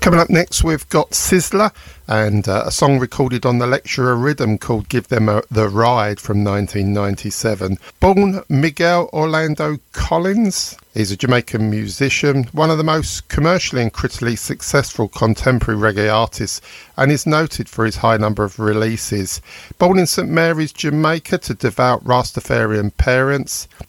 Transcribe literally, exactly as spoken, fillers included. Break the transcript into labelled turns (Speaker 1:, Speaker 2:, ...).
Speaker 1: Coming up next, we've got Sizzla and uh, a song recorded on the Lecturer Rhythm called Give Them a, the Ride from nineteen ninety-seven. Born Miguel Orlando Collins, he's a Jamaican musician, one of the most commercially and critically successful contemporary reggae artists, and is noted for his high number of releases. Born in Saint Mary's, Jamaica to devout Rastafarian parents,